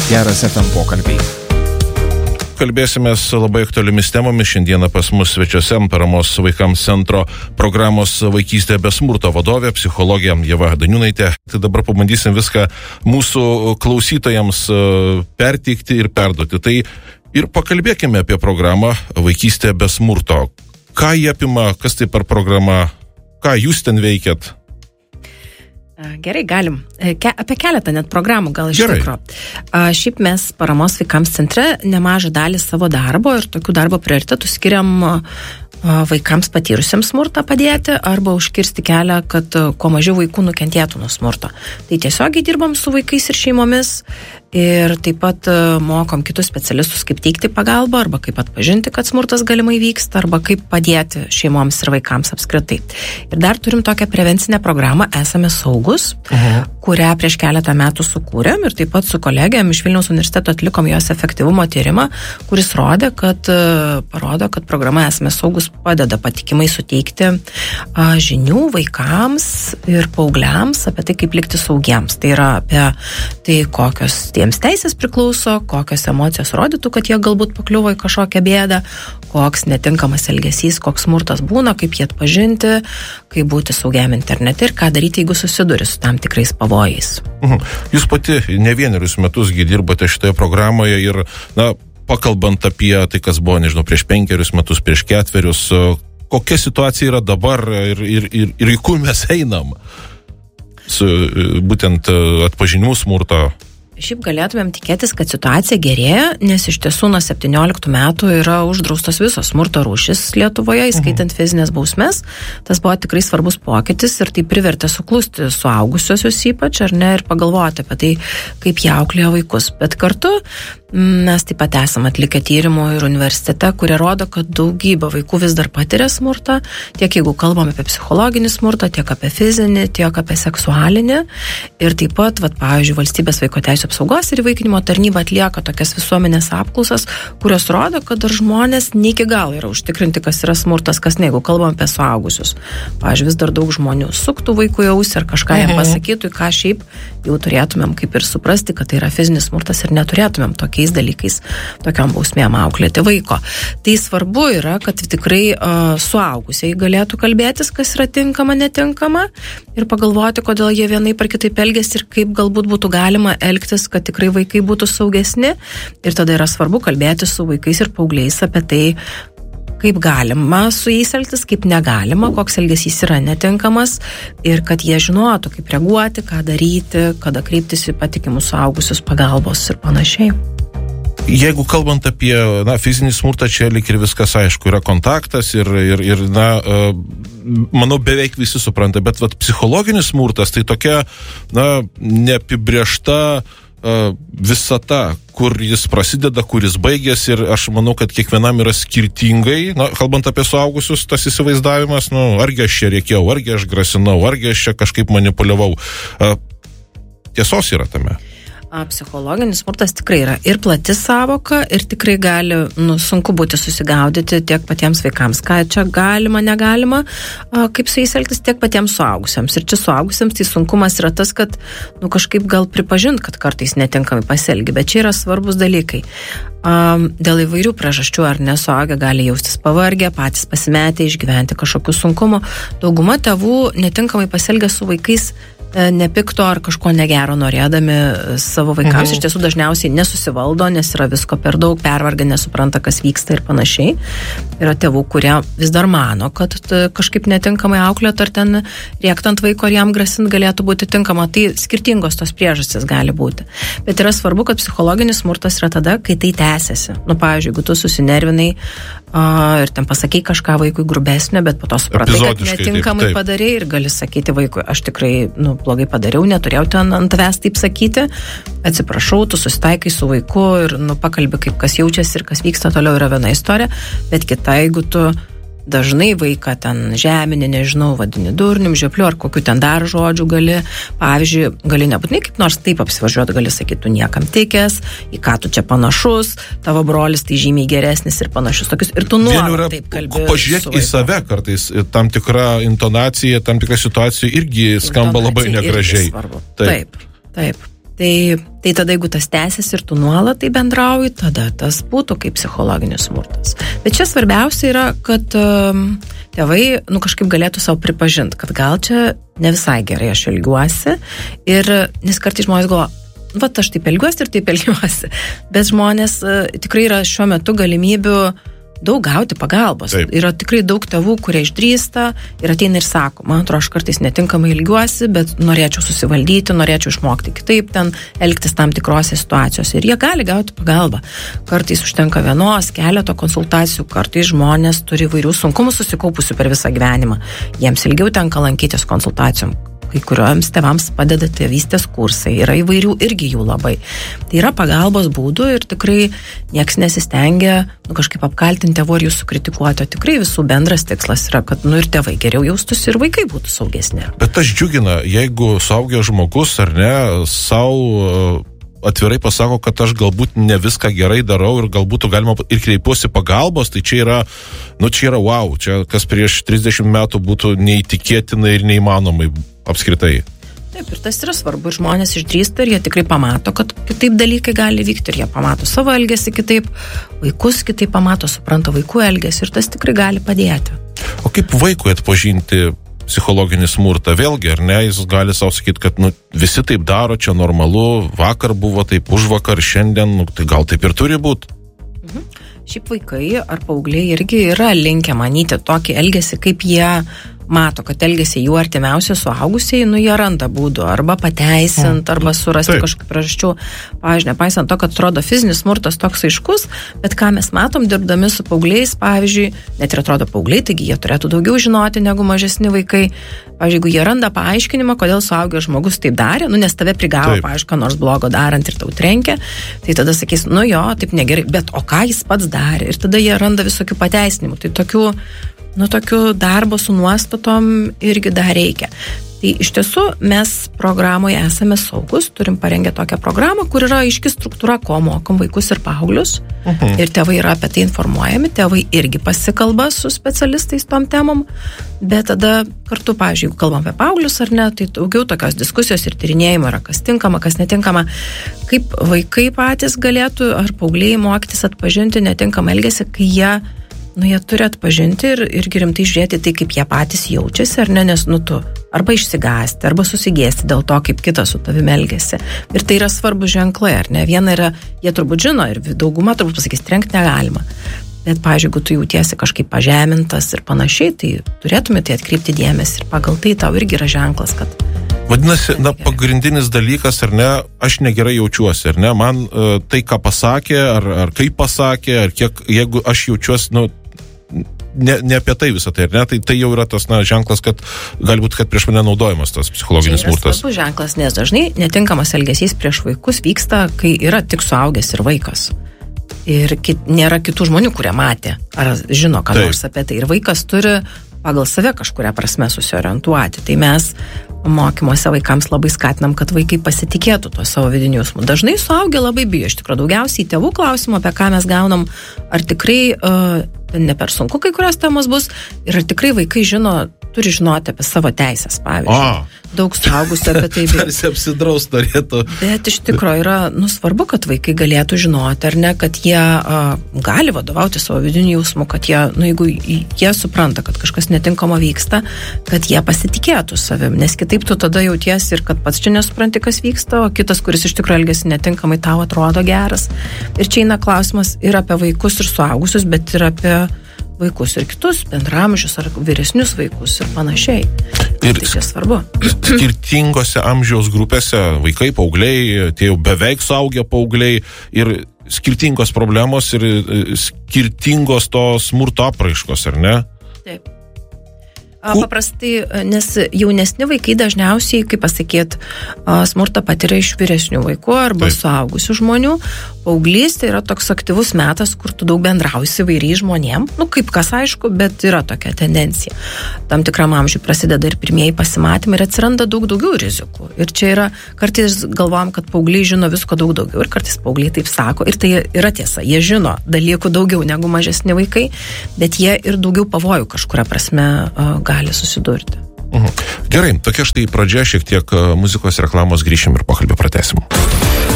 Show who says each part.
Speaker 1: Geras FM pokalbiai.
Speaker 2: Kalbėsime labai aktualiomis temomis. Šiandieną pas mus svečiuose Paramos vaikams centro programos Vaikystė be smurto vadovė, psichologė Ieva Daniūnaitė. Tai dabar pabandysim viską mūsų klausytojams perteikti ir perduoti. Tai ir pakalbėkime apie programą Vaikystė be smurto. Ką jie apima, kas tai per programa, ką jūs ten veikiat?
Speaker 3: Gerai, galim. Apie keletą net programų gal iš tikro. Šiaip mes Paramos vaikams centre nemažą dalį savo darbo ir tokių darbo prioritetų skiriam vaikams patyrusiems smurtą padėti arba užkirsti kelią, kad kuo mažiau vaikų nukentėtų nuo smurto. Tai tiesiogiai dirbam su vaikais ir šeimomis ir taip pat mokom kitus specialistus, kaip teikti pagalbą arba kaip atpažinti, kad smurtas galimai vyksta arba kaip padėti šeimoms ir vaikams apskritai. Ir dar turim tokią prevencinę programą Esame saugus, kurią prieš keletą metų sukūrėm ir taip pat su kolegėm iš Vilniaus universiteto atlikom jos efektyvumo tyrimą, kuris parodo, kad programa Esame saugus padeda patikimai suteikti žinių vaikams ir paaugliams apie tai, kaip likti saugiems. Tai yra apie tai, kokios tiems teisės priklauso, kokios emocijos rodytų, kad jie galbūt pakliuvo į kažkokią bėdą, koks netinkamas elgesys, koks smurtas būna, kaip jį atpažinti, kaip būti saugiam internete ir ką daryti, jeigu susiduri su tam tikrais pavojais.
Speaker 2: Jūs pati ne vienerius metus dirbate šitoje programoje ir, pakalbant apie tai, kas buvo, prieš 5 metus, prieš 4, kokia situacija yra dabar ir į kur mes einam su būtent atpažinimu smurto?
Speaker 3: Šiaip galėtumėm tikėtis, kad situacija gerėja, nes iš tiesų nuo 17 metų yra uždraustos visos smurto rūšis Lietuvoje, įskaitant fizinės bausmes. Tas buvo tikrai svarbus pokytis ir tai privertė suklusti suaugusiosius ypač, ar ne, ir pagalvoti apie tai, kaip jie auklėja vaikus. Bet kartu mes taip pat esam atlikę tyrimų ir universitete, kurie rodo, kad daugybė vaikų vis dar patiria smurtą, tiek jeigu kalbam apie psichologinį smurtą, tiek apie fizinį, tiek apie seksualinį. Ir taip pat, pavyzdžiui, Valstybės vaiko teisių apsaugos ir įvaikinimo tarnyba atlieka tokias visuomenės apklausas, kurios rodo, kad dar žmonės ne iki galo yra užtikrinti, kas yra smurtas, kas ne, jeigu kalbam apie suaugusius. Pavyzdžiui, vis dar daug žmonių suktų vaikų į ausį ar kažką jam pasakytų, ką šiaip jau turėtumėm kaip ir suprasti, kad tai yra fizinis smurtas ir neturėtumėm tokiais dalykais, tokiam bausmėm auklėti vaiko. Tai svarbu yra, kad tikrai suaugusiai galėtų kalbėtis, kas yra tinkama, netinkama ir pagalvoti, kodėl jie vienaip ar kitaip elgiasi ir kaip galbūt būtų galima elgtis, kad tikrai vaikai būtų saugesni. Ir tada yra svarbu kalbėti su vaikais ir paaugliais apie tai, kaip galima su jais elgtis, kaip negalima, koks elgesys yra netinkamas ir kad jie žinotų, kaip reaguoti, ką daryti, kada kreiptis į patikimus suaugusius pagalbos ir panašiai.
Speaker 2: Jeigu kalbant apie fizinį smurtą, čia lyg ir viskas aišku, yra kontaktas ir manau beveik visi supranta, bet psichologinis smurtas tai tokia neapibrėžta visata, kur jis prasideda, kur jis baigėsi ir aš manau, kad kiekvienam yra skirtingai, kalbant apie suaugusius, tas įsivaizdavimas, argi aš čia rėkiau, argi aš grasinau, argi aš čia kažkaip manipuliavau. Tiesos yra tame.
Speaker 3: Psichologinis smurtas tikrai yra ir plati savoka ir tikrai gali, sunku būti susigaudyti tiek patiems vaikams, ką čia galima, negalima, kaip su jais elgtis, tiek patiems suaugusiems. Ir čia suaugusiems tai sunkumas yra tas, kad kažkaip gal pripažint, kad kartais netinkamai pasielgi, bet čia yra svarbus dalykai. Dėl įvairių priežasčių ar nesuaugę gali jaustis pavargę, patys pasimetę, išgyventi kažkokių sunkumų. Dauguma tėvų netinkamai pasielgia su vaikais nepikto ar kažko negero norėdami savo vaikams. Iš tiesų dažniausiai nesusivaldo, nes yra visko per daug, pervargę, nesupranta, kas vyksta ir panašiai. Yra tėvų, kurie vis dar mano, kad kažkaip netinkamai auklėt ar ten rėktant vaiko ar jam grasint galėtų būti tinkama. Tai skirtingos tos priežastys gali būti. Bet yra svarbu, kad psichologinis smurtas yra tada, kai tai tęsiasi. Pavyzdžiui, jeigu tu susinervinai ir ten pasakai kažką vaikui grubesnio, bet po to supratai, kad netinkamai padarei ir gali sakyti vaikui, aš tikrai blogai padariau, neturėjau ten ant tavęs taip sakyti, atsiprašau, tu susitaikai su vaiku ir pakalbi, kaip kas jaučiasi ir kas vyksta toliau, yra viena istorija, bet kita, jeigu tu dažnai vaiką ten žemini, nežinau, vadini durnium, žiopliu ar kokiu ten dar žodžių gali, pavyzdžiui, gali nebūtinai kaip nors taip apsivažiuoti, gali sakyti, tu niekam tikęs, į ką tu čia panašus, tavo brolis tai žymiai geresnis ir panašius tokius, ir tu nuolat taip kalbi.
Speaker 2: Pažiūrėk į save kartais, tam tikra intonacija, tam tikra situacija irgi skamba labai negražiai.
Speaker 3: Taip. Tai tada, jeigu tas tęsiasi ir tu nuolat tai bendrauji, tada tas būtų kaip psichologinis smurtas. Bet čia svarbiausia yra, kad tėvai, kažkaip galėtų savo pripažinti, kad gal čia ne visai gerai aš elgiuosi ir nes kartais žmonės galvoja, aš taip elgiuosi ir taip elgiuosi, bet žmonės tikrai yra šiuo metu galimybių daug gauti pagalbos.
Speaker 2: Taip.
Speaker 3: Yra tikrai daug tėvų, kurie išdrįsta ir ateina ir sako, man atrodo, aš kartais netinkamai elgiuosi, bet norėčiau susivaldyti, norėčiau išmokti kitaip ten elgtis tam tikrose situacijose. Ir jie gali gauti pagalbą. Kartais užtenka vienos, keleto konsultacijų, kartais žmonės turi įvairių sunkumų susikaupusių per visą gyvenimą. Jiems ilgiau tenka lankytis konsultacijom. Kai kuriuoms tėvams padeda tėvystės kursai, yra įvairių irgi jų labai. Tai yra pagalbos būdų ir tikrai nieks nesistengia kažkaip apkaltinti tėvų ir jų sukritikuoti, o tikrai visų bendras tikslas yra, kad ir tėvai geriau jaustųsi ir vaikai būtų saugesni.
Speaker 2: Bet tas džiugina, jeigu suaugęs žmogus ar ne, savo atvirai pasako, kad aš galbūt ne viską gerai darau ir galbūt galima ir kreipiuosi pagalbos, tai čia yra, čia yra wow, čia kas prieš 30 metų būtų neįtikėtina ir neįmanomai apskritai.
Speaker 3: Taip, ir tas yra svarbu, ir žmonės išdrįsta ir jie tikrai pamato, kad kitaip dalykai gali vykti ir jie pamato savo elgesį kitaip, vaikus kitaip pamato, supranta vaikų elgesį ir tas tikrai gali padėti.
Speaker 2: O kaip vaikui atpažinti psichologinį smurtą? Vėlgi, ar ne, jis gali savo sakyti, kad visi taip daro, čia normalu, vakar buvo taip, užvakar, šiandien, tai gal taip ir turi būti?
Speaker 3: Šiaip vaikai ar paaugliai irgi yra linkę manyti tokį elgesį, kaip jie mato, kad elgesi jų artimiausi suaugusieji, jie randa būdų arba pateisinti, arba surasti kažkokių priežasčių. Pavyzdžiui, nepaisant to, kad atrodo fizinis smurtas toks aiškus, bet ką mes matom dirbdami su paaugliais, pavyzdžiui, net ir atrodo paaugliai, taigi jie turėtų daugiau žinoti negu mažesni vaikai. Pavyzdžiui, jeigu jie randa paaiškinimą, kodėl suaugęs žmogus taip darė, nes tave prigavo, pavyzdžiui, ką nors blogo darant ir tau trenkia, tai tada sakys, jo, taip negerai, bet o ką jis pats darė? Ir tada jie randa visokių pateisinimų. Tai tokių darbo su nuostatom irgi dar reikia. Tai iš tiesų mes programoje esame saugus, turim parengę tokią programą, kur yra aiški struktūra, ko mokom vaikus ir paauglius. Ir tėvai yra apie tai informuojami, tėvai irgi pasikalba su specialistais tom temom, bet tada kartu, pavyzdžiui, jeigu kalbam apie paauglius ar ne, tai daugiau tokios diskusijos ir tyrinėjimo yra, kas tinkama, kas netinkama, kaip vaikai patys galėtų ar paaugliai mokytis atpažinti netinkamą elgesį, kai jie turi atpažinti ir irgi rimtai žiūrėti tai, kaip jie patys jaučiasi, ar ne, nes tu arba išsigąsti, arba susigėsti dėl to, kaip kitas su tavimi elgiasi. Ir tai yra svarbu ženklai, ar ne? Viena yra, jie turbūt žino ir dauguma turbūt pasakys, trenkti negalima. Bet, pavyzdžiui, jeigu tu jautiesi kažkaip pažemintas ir panašiai, tai turėtume tai atkreipti dėmesį ir pagal tai tau irgi yra ženklas, kad...
Speaker 2: Vadinasi, pagrindinis dalykas, ar ne, aš negerai jaučiuosi, ar ne, man tai, ką pasakė, ar kaip pasakė, ar kiek, jeigu aš jaučiuosi, ne apie tai visą tai, ar ne, tai jau yra tas, ženklas, kad galbūt, kad prieš mane naudojamas tas psichologinis smurtas.
Speaker 3: Tai yra svarbus ženklas, nes dažnai netinkamas elgesys prieš vaikus vyksta, kai yra tik suaugęs ir vaikas. Ir nėra kitų žmonių, kurie matė, ar žino, ką nors apie tai. Ir vaikas turi pagal save kažkuria prasme susiorientuoti. Tai mes mokymuose vaikams labai skatinam, kad vaikai pasitikėtų tuo savo vidiniu jausmu. Dažnai suaugę labai bijo, iš tikrųjų, daugiausiai tėvų klausimų, apie ką mes gaunam, ar tikrai ne per sunku kai kurios temos bus, ir ar tikrai vaikai turi žinoti apie savo teisės, pavyzdžiui. Daug suaugusių apie tai.
Speaker 2: Tarsi apsidraust norėtų.
Speaker 3: Bet iš tikrųjų yra svarbu, kad vaikai galėtų žinoti, ar ne, kad jie gali vadovauti savo vidiniu jausmu, kad jie, jeigu jie supranta, kad kažkas netinkamo vyksta, kad jie pasitikėtų savim, nes kitaip tu tada jautiesi ir kad pats čia nesupranti, kas vyksta, o kitas, kuris iš tikrųjų elgiasi netinkamai, tau atrodo geras. Ir čia eina klausimas ir apie vaikus ir suaugusius, bet ir apie vaikus ir kitus, bendramžius ar vyresnius vaikus ir panašiai. Ir tai čia svarbu.
Speaker 2: Skirtingose amžiaus grupėse vaikai, paaugliai, tie jau beveik suaugę paaugliai ir skirtingos problemos ir skirtingos to smurto apraiškos, ar ne?
Speaker 3: Taip. Paprastai, nes jaunesni vaikai dažniausiai, kaip pasakyt, smurtą patiria iš vyresnių vaikų arba suaugusių žmonių. Paauglystė yra toks aktyvus metas, kur tu daug bendrausi įvairiai žmonėm. Kaip kas aišku, bet yra tokia tendencija. Tam tikram amžiui prasideda ir pirmieji pasimatymai ir atsiranda daugiau rizikų. Ir čia yra, kartais galvojam, kad paaugliai žino visko daugiau ir kartais paaugliai taip sako. Ir tai yra tiesa, jie žino dalykų daugiau negu mažesni vaikai, bet jie ir daugiau pavojų kažkuria prasme gali susidurti.
Speaker 2: Gerai, tokia štai pradžia, šiek tiek muzikos reklamos, grįšim ir pokalbį pratesim.